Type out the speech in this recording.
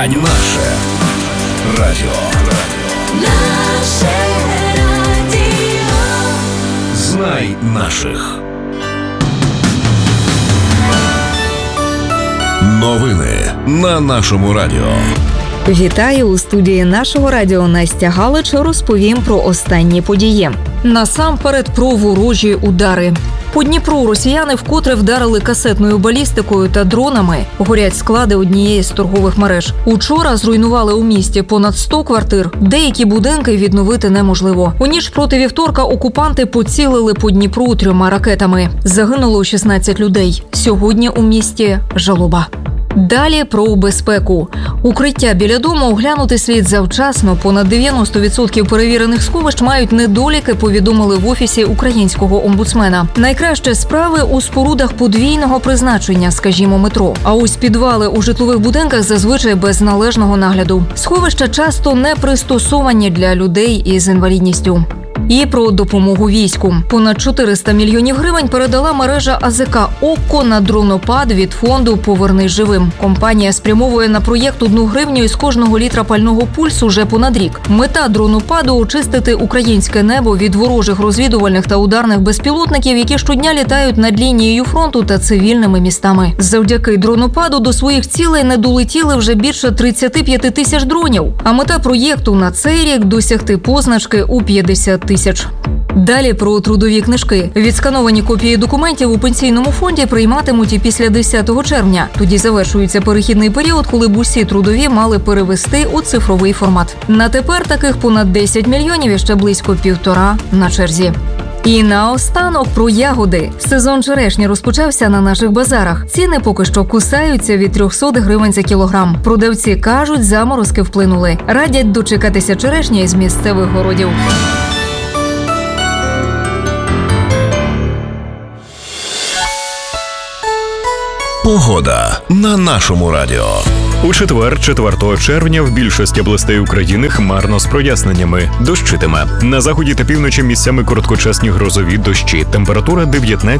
радіо. Наше радіо. Наше радіо. Знай наших. Новини на нашому радіо. Вітаю! У студії нашого радіо Настя Галич розповім про останні події. Насамперед про ворожі удари. По Дніпру росіяни вкотре вдарили касетною балістикою та дронами. Горять склади однієї з торгових мереж. Учора зруйнували у місті понад 100 квартир. Деякі будинки відновити неможливо. У ніч проти вівторка окупанти поцілили по Дніпру 3 ракетами. Загинуло 16 людей. Сьогодні у місті жалоба. Далі про безпеку. Укриття біля дому оглянути слід завчасно. Понад 90% перевірених сховищ мають недоліки, повідомили в Офісі українського омбудсмена. Найкраще справи у спорудах подвійного призначення, скажімо, метро. А ось підвали у житлових будинках зазвичай без належного нагляду. Сховища часто не пристосовані для людей із інвалідністю. І про допомогу війську. Понад 400 мільйонів гривень передала мережа АЗК «Окко» на дронопад від фонду «Повернись живим». Компанія спрямовує на проєкт 1 гривню із кожного літра пального пульсу вже понад рік. Мета дронопаду – очистити українське небо від ворожих розвідувальних та ударних безпілотників, які щодня літають над лінією фронту та цивільними містами. Завдяки дронопаду до своїх цілей не долетіли вже більше 35 тисяч дронів. А мета проєкту на цей рік – досягти позначки у 50 тисяч. Далі про трудові книжки. Відскановані копії документів у пенсійному фонді прийматимуть і після 10 червня. Тоді завершується перехідний період, коли б усі трудові мали перевести у цифровий формат. На тепер таких понад 10 мільйонів і ще близько 1,5 на черзі. І наостанок про ягоди. Сезон черешні розпочався на наших базарах. Ціни поки що кусаються від 300 гривень за кілограм. Продавці кажуть, заморозки вплинули. Радять дочекатися черешні із місцевих городів. Погода на нашому радіо. У четвер, 4 червня, в більшості областей України хмарно з проясненнями. Дощитиме. На заході та півночі місцями короткочасні грозові дощі. Температура 19